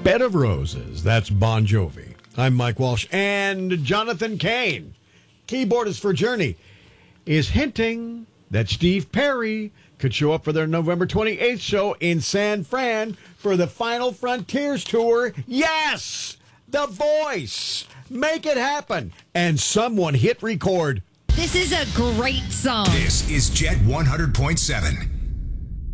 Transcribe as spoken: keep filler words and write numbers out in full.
Bed of Roses. That's Bon Jovi. I'm Mike Walsh. And Jonathan Kane, keyboardist for Journey, is hinting that Steve Perry could show up for their November twenty-eighth show in San Fran for the Final Frontiers tour. Yes! The Voice! Make it happen! And someone hit record. This is a great song. This is Jet one hundred point seven.